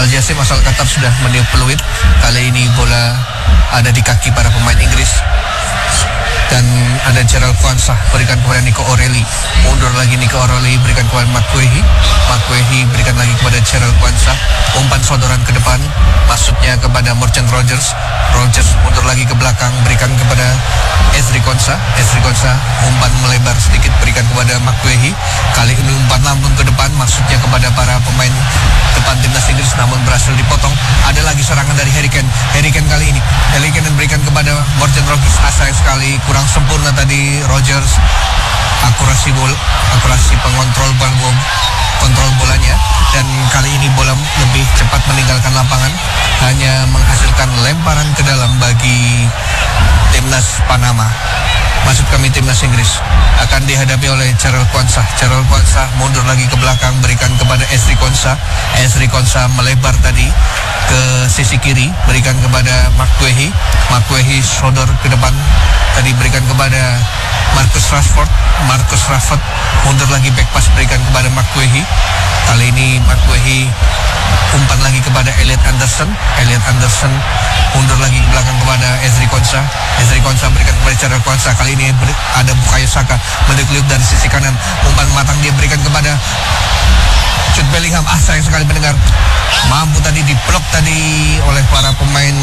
Al-Jassim asal Qatar sudah meniup peluit. Kali ini bola ada di kaki para pemain Inggris. Dan ada Gerald Kwanzaa berikan kepada Nico O'Reilly. Mundur lagi Nico O'Reilly berikan kepada McQuehi. McQuehi berikan lagi kepada Gerald Kwanzaa. Umpan sodoran ke depan, masuknya kepada Morgan Rogers. Rogers mundur lagi ke belakang, berikan kepada Ezri Konsa. Ezri Konsa umpan melebar sedikit, berikan kepada McQuehi. Kali ini umpan lambung ke depan, masuknya kepada para pemain depan timnas Inggris, namun berhasil dipotong. Ada lagi serangan dari Harry Kane. Harry Kane kali ini, Harry Kane berikan kepada Morgan Rogers. Sayang sekali kurang sempurna tadi Rogers, akurasi pengontrol kontrol bolanya, dan kali ini bola lebih cepat meninggalkan lapangan, hanya menghasilkan lemparan ke dalam bagi timnas Panama. Maksud kami timnas Inggris akan dihadapi oleh Gerald Kwanzaa. Gerald Kwanzaa mundur lagi ke belakang, berikan kepada Ezri Konsa. Ezri Konsa melebar tadi ke sisi kiri, berikan kepada McQuehi. McQuehi sodor ke depan, tadi berikan kepada Marcus Rashford. Marcus Rashford mundur lagi back pass, berikan kepada McQuehi. Kali ini McQuehi umpan lagi kepada Elliot Anderson. Elliot Anderson mundur lagi ke belakang kepada Ezri Konsa. Ezri Konsa berikan kepada Gerald Kwanzaa. Kali ini ada Bukayo Saka mendekliuk dari sisi kanan, umpan matang dia berikan kepada Jude Bellingham. Sayang sekali mendengar, mampu tadi diblok tadi oleh para pemain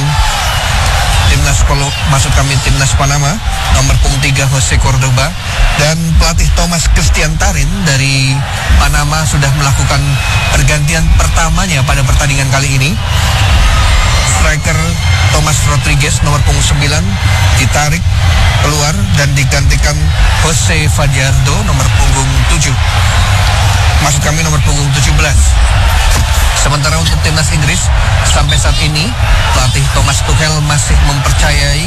timnas timnas Panama, nomor punggung 3 Jose Cordoba, dan pelatih Thomas Christian Tarin dari Panama sudah melakukan pergantian pertamanya pada pertandingan kali ini. Striker Thomas Rodriguez nomor punggung 9 ditarik keluar dan digantikan Jose Fajardo nomor punggung 7. Maksud kami nomor punggung 17. Sementara untuk timnas Inggris, sampai saat ini pelatih Thomas Tuchel masih mempercayai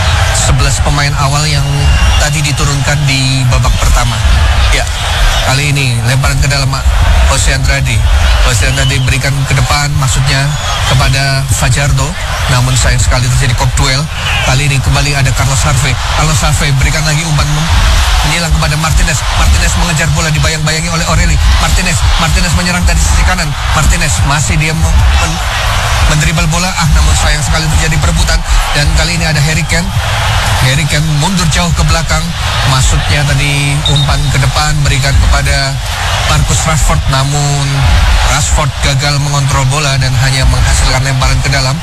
11 pemain awal yang tadi diturunkan di babak pertama. Ya, kali ini lemparan ke dalam Jose Andrade. Jose Andrade berikan ke depan, maksudnya kepada Fajardo, namun sayang sekali terjadi kop duel. Kali ini kembali ada Carlos Harvey. Carlos Harvey berikan lagi umpan menyilang kepada Martinez. Martinez mengejar bola, dibayang-bayangi oleh O'Reilly. Martinez menyerang dari sisi kanan. Martinez masih dia mendribal bola, namun sayang sekali terjadi perebutan. Dan kali ini ada Harry Kane. Harry Kane mundur jauh ke belakang, maksudnya tadi umpan ke depan berikan kepada Marcus Rashford, namun Rashford gagal mengontrol bola dan hanya menghasilkan lemparan ke dalam.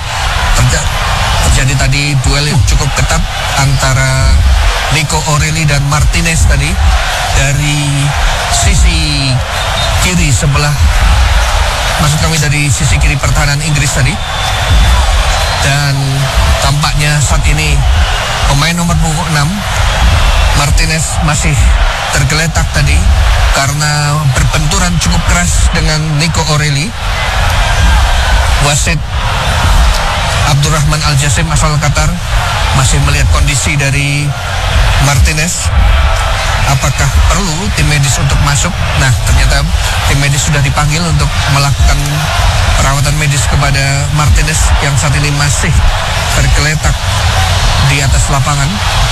Terjadi tadi duel yang cukup ketat antara Nico O'Reilly dan Martinez tadi dari sisi kiri sebelah, maksud kami dari sisi kiri pertahanan Inggris tadi. Dan tampaknya saat ini pemain nomor punggung 6 Martinez masih tergeletak tadi karena berbenturan cukup keras dengan Nico O'Reilly. Wasit Abdurrahman Al-Jassim asal Qatar masih melihat kondisi dari Martinez. Apakah perlu tim medis untuk masuk? Nah, ternyata tim medis sudah dipanggil untuk melakukan perawatan medis kepada Martinez yang saat ini masih tergeletak di atas lapangan.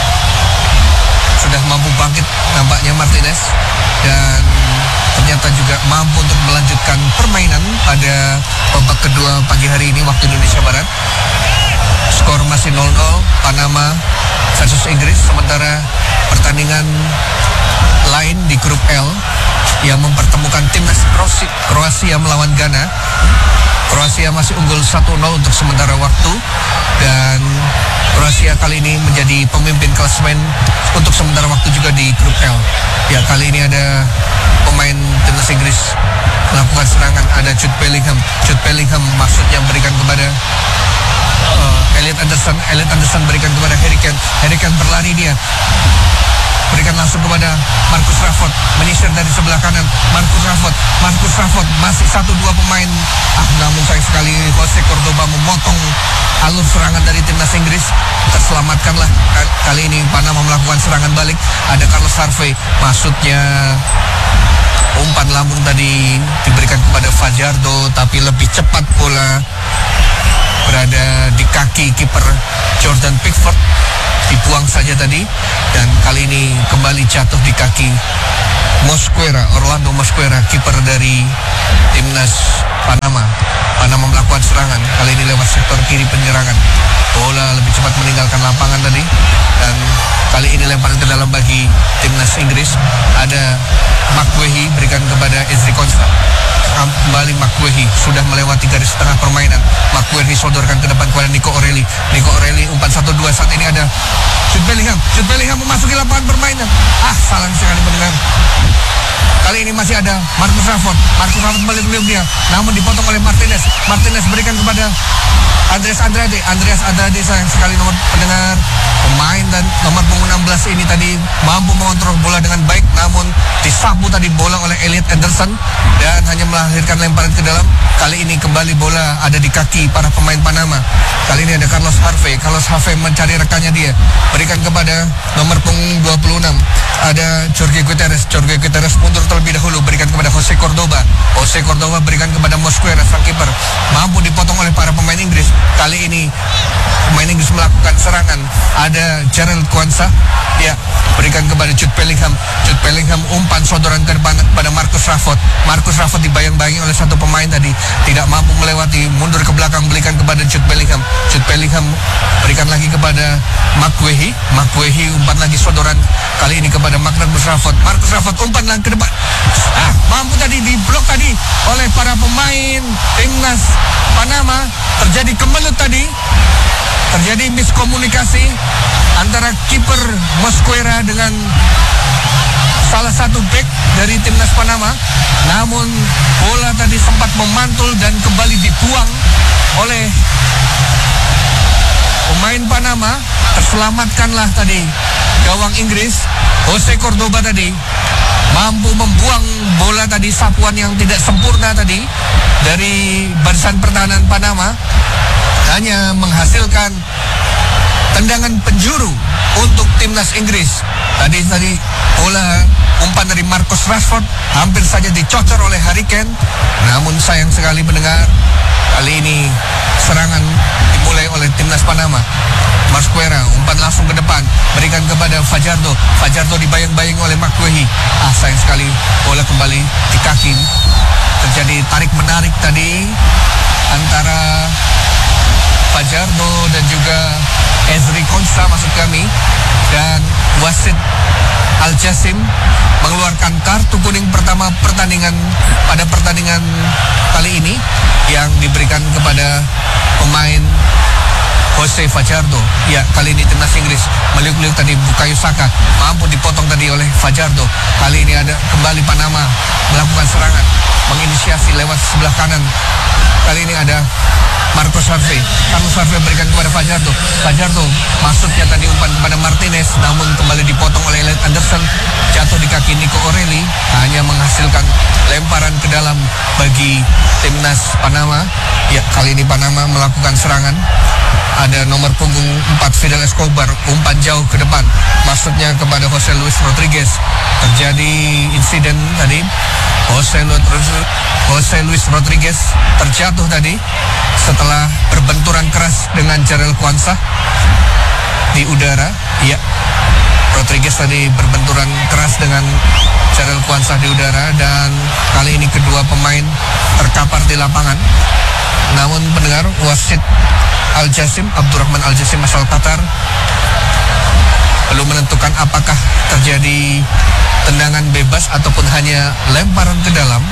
Sudah mampu bangkit nampaknya Martinez, dan ternyata juga mampu untuk melanjutkan permainan pada babak kedua pagi hari ini waktu Indonesia Barat. Skor masih 0-0, Panama versus Inggris. Sementara pertandingan lain di grup L yang mempertemukan timnas Kroasia melawan Ghana. Kroasia masih unggul 1-0 untuk sementara waktu, dan Kroasia kali ini menjadi pemimpin klasemen untuk sementara waktu juga di grup L. Ya, kali ini ada pemain timnas Inggris melakukan serangan, ada Jude Bellingham. Jude Bellingham maksudnya berikan kepada Elliot Anderson. Elliot Anderson berikan kepada Harry Kane. Harry Kane berlari dia, berikan langsung kepada Marcus Rashford, menyisir dari sebelah kanan. Marcus Rashford masih 1-2 pemain, namun sayang sekali Jose Cordoba memotong alur serangan dari timnas Inggris. Terselamatkanlah kali ini Panama melakukan serangan balik. Ada Carlos Harvey, maksudnya umpan lambung tadi diberikan kepada Fajardo, tapi lebih cepat bola berada di kaki kiper Jordan Pickford, dibuang saja tadi, dan kali ini kembali jatuh di kaki Orlando Mosquera, kiper dari timnas Panama. Panama melakukan serangan. Kali ini lewat sektor kiri penyerangan. Bola lebih cepat meninggalkan lapangan tadi. Dan kali ini lemparan ke dalam bagi timnas Inggris. Ada Makwehi berikan kepada Ezri Konsa. Kembali Makwehi sudah melewati garis tengah permainan. Makwehi sodorkan ke depan kepada Nico O'Reilly. Nico O'Reilly umpan 1-2. Saat ini ada Jude Bellingham. Jude Bellingham memasuki lapangan permainan. Salah sekali pendengar. Kali ini masih ada Marcus Rashford. Marcus Rashford meliuk-liuk dia, namun dipotong oleh Martinez. Martinez berikan kepada Andreas Andrade. Sayang sekali nomor pendengar, pemain dan nomor punggung 16 ini tadi mampu mengontrol bola dengan baik, namun disapu tadi bola oleh Elliot Anderson dan hanya melahirkan lemparan ke dalam. Kali ini kembali bola ada di kaki para pemain Panama. Kali ini ada Carlos Harvey. Carlos Harvey mencari rekannya dia, berikan kepada nomor punggung 26. Ada Jorge Gutierrez mundur terlebih dahulu, berikan kepada Jose Cordoba berikan kepada Mosquera, sang kiper. Mampu dipotong oleh para pemain Inggris. Kali ini pemain Inggris melakukan serangan. Ada Gerald Kwanzaa, ya, berikan kepada Jude Bellingham umpan sodoran ke depan kepada Marcus Rashford dibayang-bayangi oleh satu pemain tadi, tidak mampu melewati, mundur ke belakang, berikan kepada Jude Bellingham berikan lagi kepada Makwehi umpan lagi sodoran, kali ini kepada Marcus Rashford umpan lagi ke depan. Mampu tadi diblok tadi oleh para pemain timnas Panama. Terjadi kemelut tadi, terjadi miskomunikasi antara kiper Mosquera dengan salah satu bek dari timnas Panama. Namun bola tadi sempat memantul dan kembali dibuang oleh pemain Panama. Terselamatkanlah tadi gawang Inggris, Jose Cordoba tadi mampu membuang bola tadi, sapuan yang tidak sempurna tadi dari barisan pertahanan Panama, hanya menghasilkan tendangan penjuru untuk timnas Inggris. Tadi bola umpan dari Marcus Rashford hampir saja dicocor oleh Harry Kane, namun sayang sekali mendengar, kali ini serangan dimulai oleh timnas Panama. Mosquera umpan langsung ke depan, berikan kepada Fajardo dibayang-bayangi oleh Makwehi. Sayang sekali bola kembali di kaki. Terjadi tarik menarik tadi antara Fajardo dan juga Ezri Konsa maksud kami, dan wasit Al Jassim mengeluarkan kartu kuning pertama pada pertandingan kali ini yang diberikan kepada pemain Jose Fajardo. Ya, kali ini timnas Inggris meliuk-liuk tadi Bukayo Saka, mampu dipotong tadi oleh Fajardo. Kali ini ada kembali Panama melakukan serangan, menginisiasi lewat sebelah kanan. Kali ini ada Carlos Harvey berikan kepada Fajardo maksudnya tadi umpan kepada Martinez, namun kembali dipotong oleh Elliot Anderson, jatuh di kaki Nico O'Reilly, hanya menghasilkan lemparan ke dalam bagi timnas Panama. Ya, kali ini Panama melakukan serangan. Ada nomor punggung 4 Fidel Escobar, umpan jauh ke depan, maksudnya kepada Jose Luis Rodriguez. Terjadi insiden tadi, Jose Luis Rodriguez terjatuh tadi setelah berbenturan keras dengan Gerald Kwanzaa di udara. Ya, Rodriguez tadi berbenturan keras dengan Gerald Kwanzaa di udara, dan kali ini kedua pemain terkapar di lapangan. Namun pendengar, wasit Al Jassim, Abdurrahman Al Jassim asal Qatar, belum menentukan apakah terjadi tendangan bebas ataupun hanya lemparan ke dalam.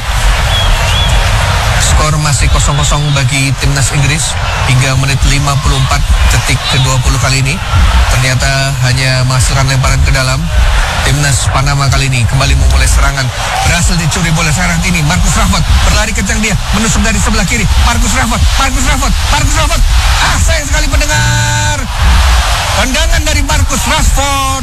Skor masih 0-0 bagi timnas Inggris hingga menit 54 detik ke-20 kali ini. Ternyata hanya menghasilkan lemparan ke dalam. Timnas Panama kali ini kembali memulai serangan. Berhasil dicuri bola serangan ini. Marcus Rashford berlari kencang, dia menusuk dari sebelah kiri. Marcus Rashford. Sayang sekali pendengar. Tendangan dari Marcus Rashford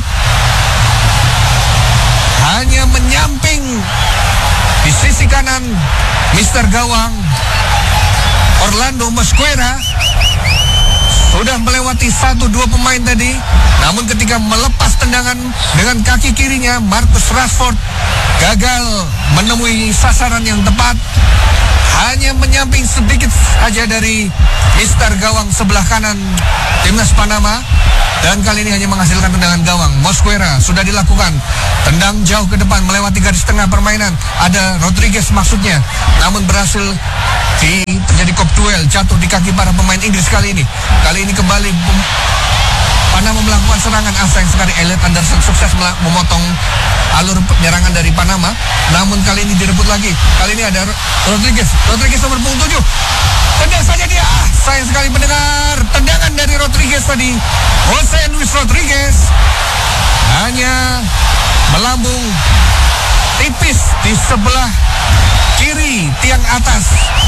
hanya menyamping di sisi kanan Mister Gawang Orlando Mosquera. Sudah melewati 1-2 pemain tadi, namun ketika melepas tendangan dengan kaki kirinya, Marcus Rashford gagal menemui sasaran yang tepat, hanya menyamping sedikit saja dari Mister Gawang sebelah kanan timnas Panama, dan kali ini hanya menghasilkan tendangan gawang. Mosquera sudah dilakukan, tendang jauh ke depan melewati garis tengah permainan, ada Rodriguez maksudnya, namun berhasil terjadi kop duel jatuh di kaki para pemain Inggris kali ini. Kali ini kembali Panama melakukan serangan. Sayang sekali Elliot Anderson sukses memotong alur penyerangan dari Panama. Namun kali ini direbut lagi. Kali ini ada Rodriguez nomor punggung 7. Tendang saja dia. Sayang sekali mendengar tendangan dari Rodriguez tadi. Jose Luis Rodriguez hanya melambung tipis di sebelah kiri tiang atas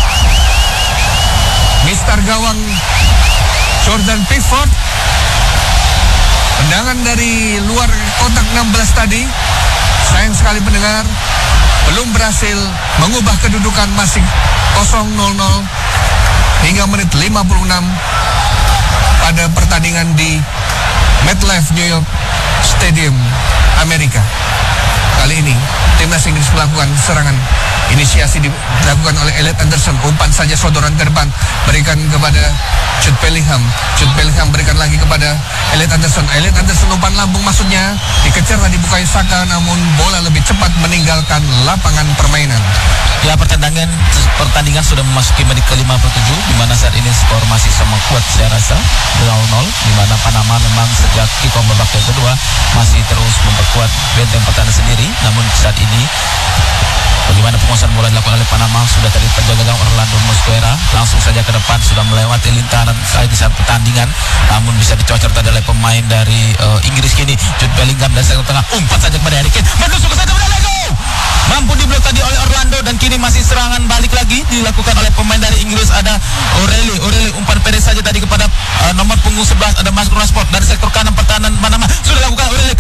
Mister gawang Jordan Pickford. Tendangan dari luar kotak 16 tadi, sayang sekali pendengar, belum berhasil mengubah kedudukan, masih 0-0 hingga menit 56 pada pertandingan di MetLife New York Stadium, Amerika. Kali ini timnas Inggris melakukan serangan. Inisiasi dilakukan oleh Elliot Anderson. Umpan saja sodoran ke depan, berikan kepada Jude Bellingham. Jude Bellingham berikan lagi kepada Elliot Anderson. Elliot Anderson umpan lambung maksudnya, dikejar tadi Bukayo Saka, namun bola lebih cepat meninggalkan lapangan permainan. Ya, pertandingan sudah memasuki menit ke-57, di mana saat ini skor masih sama kuat saya rasa 0-0, di mana Panama memang sejak kick-off babak kedua masih terus memperkuat benteng pertahanan sendiri. Namun saat ini bagaimana penguasaan bola dilakukan oleh Panama, sudah tadi penjaga gawang Orlando Mosquera langsung saja ke depan, sudah melewati lintaran di saat pertandingan, namun bisa dicocor tadi oleh pemain dari Inggris kini. Jude Bellingham dari sektor tengah, umpan saja kepada Harry Kane, menusuk saja kepada Lego, mampu diblok tadi oleh Orlando, dan kini masih serangan balik lagi dilakukan oleh pemain dari Inggris. Ada O'Reilly umpan pendek saja tadi kepada nomor punggung 11, ada Marcus Rashford dari sektor kanan pertahanan Panama, sudah dilakukan O'Reilly